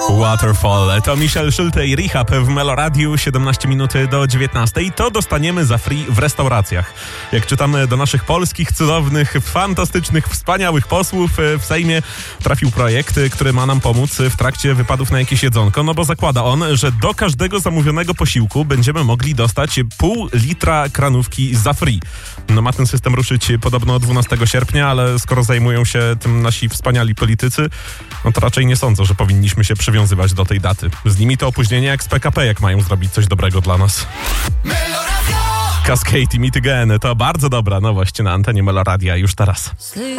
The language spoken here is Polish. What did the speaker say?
Waterfall. To Michel Schulte i Rehab w Meloradiu, 17 minut do 19. I to dostaniemy za free w restauracjach. Jak czytamy do naszych polskich, cudownych, fantastycznych, wspaniałych posłów, w Sejmie trafił projekt, który ma nam pomóc w trakcie wypadów na jakieś jedzonko, no bo zakłada on, że do każdego zamówionego posiłku będziemy mogli dostać pół litra kranówki za free. No ma ten system ruszyć podobno 12 sierpnia, ale skoro zajmują się tym nasi wspaniali politycy, no to raczej nie sądzę, że powinniśmy się przywiązywać do tej daty. Z nimi to opóźnienie jak z PKP, jak mają zrobić coś dobrego dla nas. Cascade i Meet Again to bardzo dobra nowość na antenie Meloradia już teraz.